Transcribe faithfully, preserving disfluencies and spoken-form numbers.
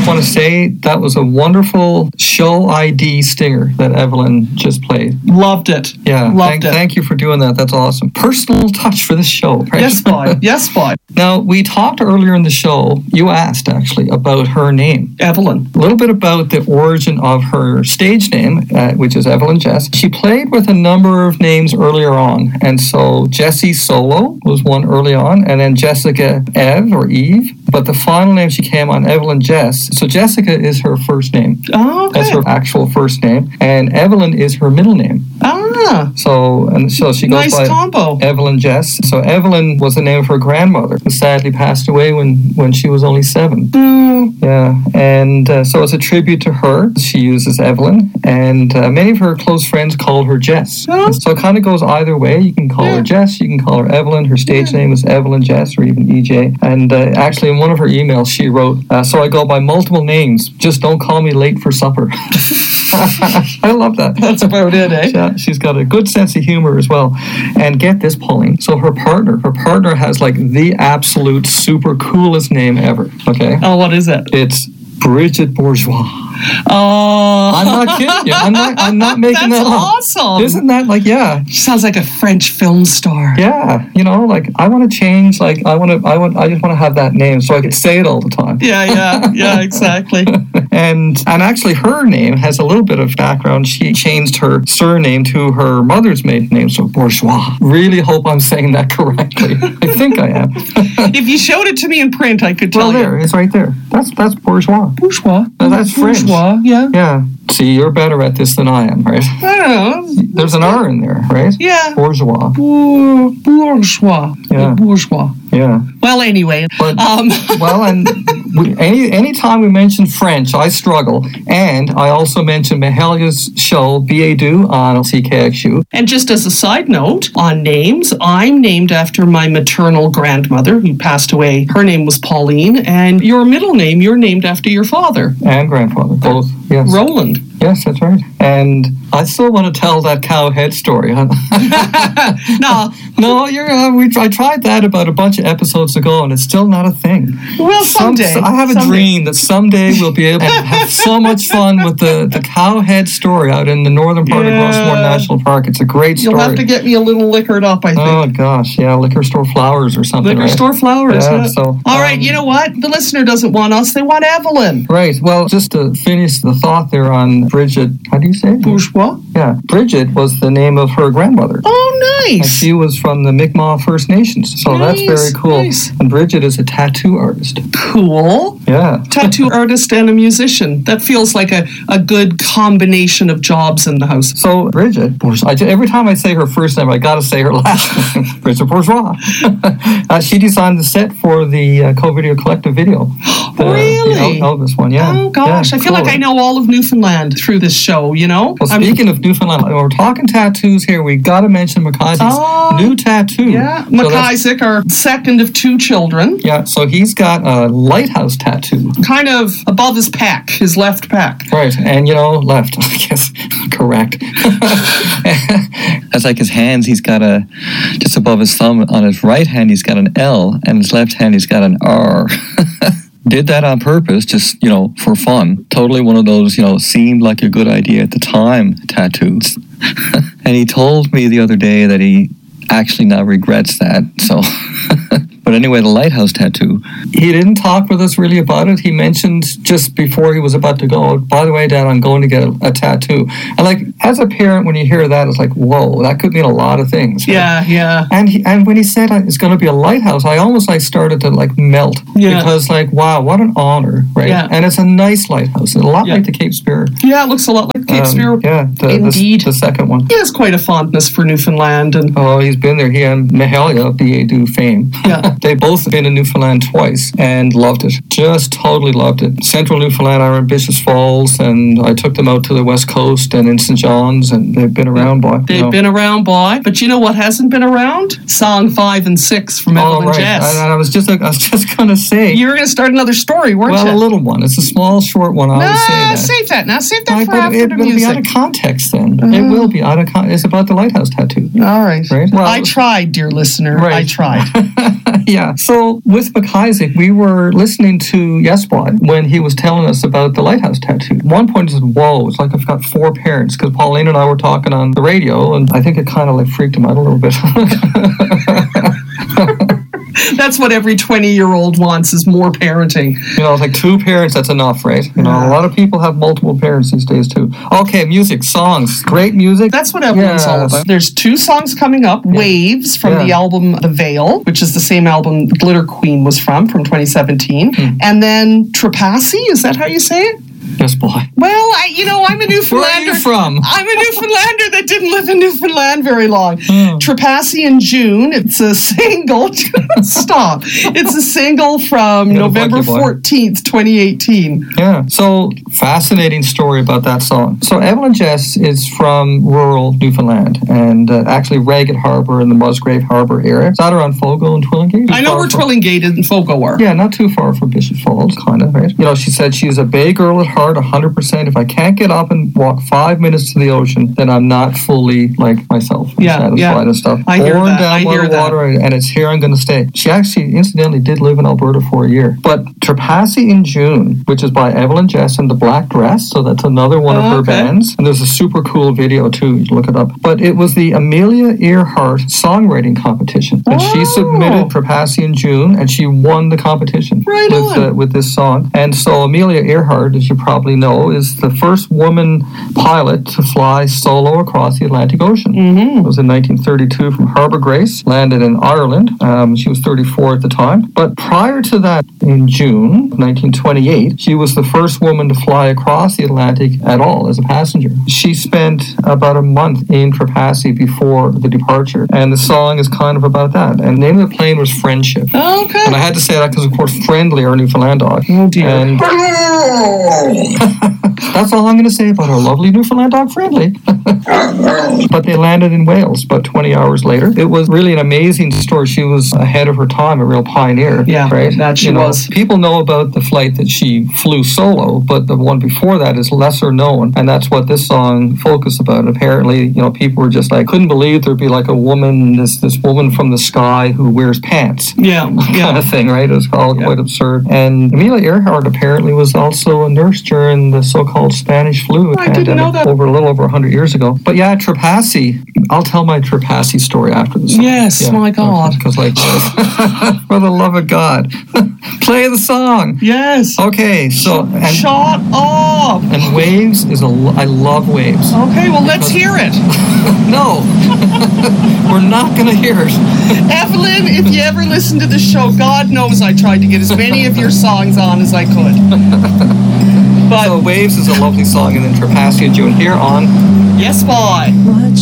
want to say that was a wonderful show I D stinger that Evelyn just played. Loved it. Yeah. Loved thank, it. Thank you for doing that. That's awesome. Personal touch for this show. Right? Yes, boy. Yes, boy. Now, we talked earlier in the show, you asked actually about her name. Evelyn. A little bit about the origin of her stage name, uh, which is Evelyn Jess. She played with a number of names earlier on. And so Jessie Solo was one early on, and then Jessica Ev or Eve. But the final name she came on, Evelyn Jess. So Jessica is her first name. Oh, okay. That's her actual first name. And Evelyn is her middle name. Ah. So, and so she goes Nice by combo. Evelyn Jess. So Evelyn was the name of her grandmother, who sadly passed away when, when she was only seven. Oh. Yeah, and uh, so it's a tribute to her. She uses Evelyn, and uh, many of her close friends called her Jess. Oh. So it kind of goes either way. You can call Yeah. her Jess, you can call her Evelyn. Her stage Yeah. name is Evelyn Jess, or even E J. And uh, actually, in one of her emails, she wrote, uh, so I go by multiple names. Just don't call me late for supper. I love that. That's about it, eh? Yeah, she's got a good sense of humor as well. And get this, Pauline. So her partner, her partner has like the absolute super coolest name ever. Okay. Oh, what is it? It's Bridget Bourgeois. Oh. I'm not kidding you. I'm not. I'm not making That's that up. awesome. Isn't that like yeah? She sounds like a French film star. Yeah. You know, like I want to change. Like I want to. I want. I just want to have that name so I can say it all the time. Yeah, yeah, yeah, exactly. And and actually, her name has a little bit of background. She changed her surname to her mother's maiden name, so Bourgeois. Really hope I'm saying that correctly. I think I am. If you showed it to me in print, I could tell Well, there, you. it's right there. That's that's Bourgeois. Bourgeois. Now, that's French. Bourgeois, yeah. Yeah. See, you're better at this than I am, right? I don't know. There's an R in there, right? Yeah. Bourgeois. Bour- bourgeois. Yeah. Bourgeois. Yeah. Well, anyway. But, um, well, and we, any anytime we mention French, I struggle. And I also mention Mahelia's show, Bienvenue on C K X U. and just as a side note, on names, I'm named after my maternal grandmother who passed away. Her name was Pauline. And your middle name, you're named after your father, And grandfather, both. Yes. Roland. Yes, that's right. And I still want to tell that cow head story. Huh? No, no, you're. Uh, we. I tried that about a bunch of episodes ago, and it's still not a thing. well, Some- someday. I have a someday. dream that someday we'll be able to have so much fun with the, the cow head story out in the northern part Yeah. of Rossmore National Park. It's a great story. You'll have to get me a little liquored up, I think. Oh gosh, yeah, liquor store flowers or something. Liquor right? store flowers. Yeah, Yeah. so, All right, um, you know what? The listener doesn't want us. They want Evelyn. Right. Well, just to finish the thought there on Bridget. How do you say it? Bourgeois. Yeah, Bridget was the name of her grandmother. Oh, And nice. she was from the Mi'kmaq First Nations. So that's Nice, very cool. nice. And Bridget is a tattoo artist. Cool. Yeah. Tattoo artist and a musician. That feels like a, a good combination of jobs in the house. So Bridget, I, ju- every time I say her first name, I got to say her last name. Bridget Bourgeois. uh, she designed the set for the uh, Co-Video Collective video. The, Really? The El- Elvis one, yeah. Oh, gosh. Yeah, I feel cool. like I know all of Newfoundland through this show, you know? Well, I'm- speaking of Newfoundland, when we're talking tattoos here, we got to mention Mackay's Oh, new tattoo. Yeah, So that's- McIsaac, our second of two children, Yeah, so he's got a lighthouse tattoo. kind of above his pack, his left pack. Right, and you know, left, I guess, correct. That's like his hands, he's got a, just above his thumb, on his right hand, he's got an L, and his left hand, he's got an R. Did that on purpose, just, you know, for fun. Totally one of those, you know, seemed like a good idea at the time tattoos. And he told me the other day that he actually now regrets that, so... But anyway, the lighthouse tattoo. He didn't talk with us really about it. He mentioned just before he was about to go, by the way, Dad, I'm going to get a, a tattoo. And like, as a parent, when you hear that, it's like, whoa, that could mean a lot of things. right? Yeah, yeah. And he, and when he said uh, it's going to be a lighthouse, I almost like started to like melt. Yeah. Because like, wow, what an honor, right? Yeah. And it's a nice lighthouse. A lot Yeah. like the Cape Spear. Yeah, it looks a lot like Cape Um, Spear. Yeah, the, Indeed. The, the second one. He has quite a fondness for Newfoundland. And Oh, he's been there. He and Mahalia, Bienvenue fame. Yeah. They both been in Newfoundland twice and loved it. Just totally loved it. Central Newfoundland, I were in Bishops Falls, and I took them out to the West Coast and in Saint John's, and they've been around, boy. they've you know. been around, boy. But you know what hasn't been around? Song five and six from Oh, Evelyn right. Jess. And I was just, I was just going to say, You were going to start another story, weren't well, you? a little one. It's a small, short one. I always say Nah, that. save that now. Save that Right, for but after it the will be out music. of context then. It Uh. will be out of context. It's about the lighthouse tattoo. All right. Right? Well- I tried, dear listener. Right. I tried. Yeah. So with McIsaac, we were listening to Yes Boy when he was telling us about the lighthouse tattoo. At one point, he said, whoa, it's like I've got four parents, because Pauline and I were talking on the radio, and I think it kind of like freaked him out a little bit. That's what every twenty-year-old wants, is more parenting. You know, it's like two parents, that's enough, right? You know, Yeah. a lot of people have multiple parents these days, too. Okay, music, songs, great music. That's what Evelyn's all Yes. about. There's two songs coming up. Waves from Yeah. the album The Veil, which is the same album Glitter Queen was from, from twenty seventeen. Hmm. And then Trepassey, is that how you say it? Yes, boy. Well, I, you know, I'm a Newfoundlander. Where are you from? I'm a Newfoundlander that didn't live in Newfoundland very long. Hmm. Trepassey in June. It's a single. Stop. It's a single from Gonna November bug you, boy. fourteenth, twenty eighteen. Yeah. So, fascinating story about that song. So, Evelyn Jess is from rural Newfoundland, and uh, actually Ragged Harbour and the Musgrave Harbour area. Is that around Fogo and Twillingate? I know Far where from- Twillingate and Fogo are. Yeah, not too far from Bishop Falls, kind of, right? You know, she said she's a bay girl at heart, one hundred percent. If I can't get up and walk five minutes to the ocean, then I'm not fully like myself. and Yeah, satisfied yeah. and stuff. I hear Born that, down I by hear the that. water, and it's here I'm going to stay. She actually, incidentally, did live in Alberta for a year. But Trepassey in June, which is by Evelyn Jess and the Black Dress, so that's another one of Oh, her okay. bands. And there's a super cool video, too. You can look it up. But it was the Amelia Earhart songwriting competition. And she Oh. submitted Trepassey in June, and she won the competition Right with, on. uh, with this song. And so Amelia Earhart, as you probably know, is the first woman pilot to fly solo across the Atlantic Ocean. Mm-hmm. It was in nineteen thirty-two from Harbour Grace, landed in Ireland. Um, she was thirty-four at the time. But prior to that, in June nineteen twenty-eight, she was the first woman to fly across the Atlantic at all as a passenger. She spent about a month in Trepassey before the departure. And the song is kind of about that. And the name of the plane was Friendship. Okay. And I had to say that because, of course, Friendly, our Newfoundland dog. Oh, dear. And that's all I'm going to say about our lovely Newfoundland dog, Friendly. But they landed in Wales about twenty hours later. It was really an amazing story. She was ahead of her time, a real pioneer. Yeah, right? that she You know, was. People know about the flight that she flew solo, but the one before that is lesser known, and that's what this song focused about. Apparently, you know, people were just like, couldn't believe there'd be like a woman, this this woman from the sky who wears pants. Yeah, Kind yeah. of thing, right? It was all Yeah. quite absurd. And Amelia Earhart apparently was also a nurse during the so-called Spanish flu I didn't know that. over a little over one hundred years ago. But yeah, Trepassey, I'll tell my Trepassey story after this. Yes, my God. Because like, for the love of God, play the song. Yes. Okay, so, and, Shut up. and Waves is a, lo- I love Waves. Okay, well, let's hear it. No, we're not going to hear it. Evelyn, if you ever listen to the show, God knows I tried to get as many of your songs on as I could. But So Waves is a lovely song, and then Trepassey and June here on yes, boy.